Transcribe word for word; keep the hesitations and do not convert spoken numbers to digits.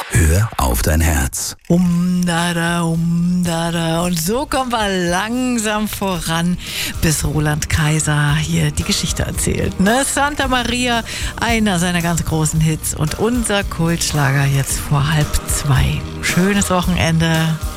Hör auf dein Herz. Um da da, um da da. Und so kommen wir langsam voran, bis Roland Kaiser hier die Geschichte erzählt. Ne? Santa Maria, einer seiner ganz großen Hits. Und unser Kultschlager jetzt vor halb zwei. Schönes Wochenende.